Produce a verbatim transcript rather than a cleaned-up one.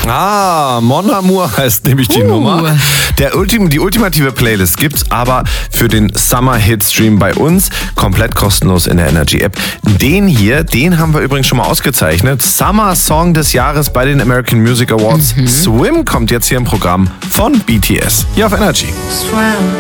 Ah, Mon Amour heißt nämlich die Uh. Nummer. Der Ultim, die ultimative Playlist gibt's aber für den Summer Hit Stream bei uns komplett kostenlos in der Energy App. Den hier, den haben wir übrigens schon mal ausgezeichnet. Summer Song des Jahres bei den American Music Awards. Mhm. Swim kommt jetzt hier im Programm von B T S. Hier auf Energy. Swim.